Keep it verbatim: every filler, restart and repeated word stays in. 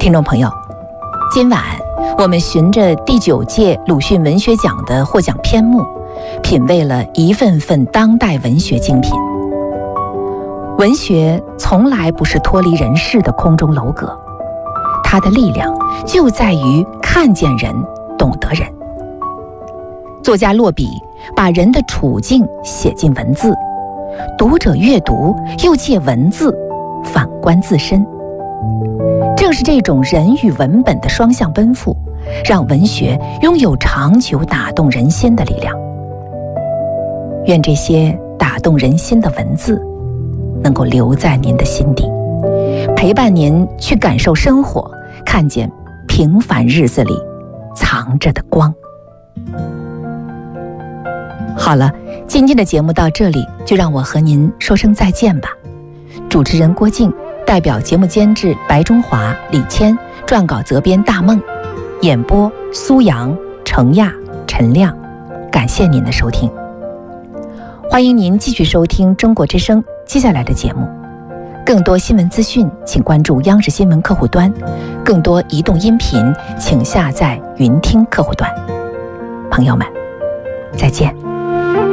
听众朋友，今晚我们循着第九届鲁迅文学奖的获奖篇目，品味了一份份当代文学精品。文学从来不是脱离人世的空中楼阁，它的力量就在于看见人，懂得人。作家落笔把人的处境写进文字，读者阅读又借文字反观自身。正是这种人与文本的双向奔赴，让文学拥有长久打动人心的力量。愿这些打动人心的文字能够留在您的心底，陪伴您去感受生活，看见平凡日子里藏着的光。好了，今天的节目到这里，就让我和您说声再见吧。主持人郭靖，代表节目监制白中华、李谦，撰稿责编大梦，演播苏阳、程亚、陈亮。感谢您的收听，欢迎您继续收听中国之声接下来的节目。更多新闻资讯请关注央视新闻客户端，更多移动音频请下载云听客户端。朋友们，再见。